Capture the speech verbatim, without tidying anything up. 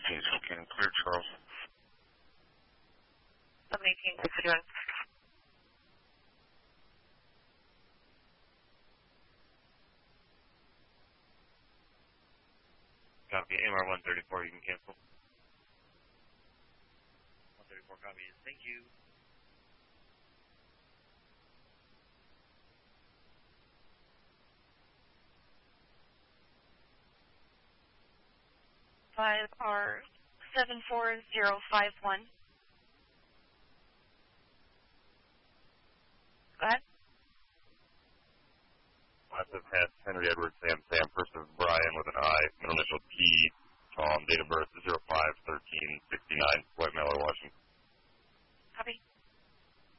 eighteen, Spokane, clear, Charles. seven eighteen, six fifty-one. Copy, M R one thirty-four, you can cancel. one thirty-four copies, thank you. Five R seven four zero five one. Go ahead. Massive Hess, Henry Edward, Sam Sam, first of Brian with an I, middle initial T, Tom, date of birth zero five thirteen sixty-nine, White Miller, Washington. Copy.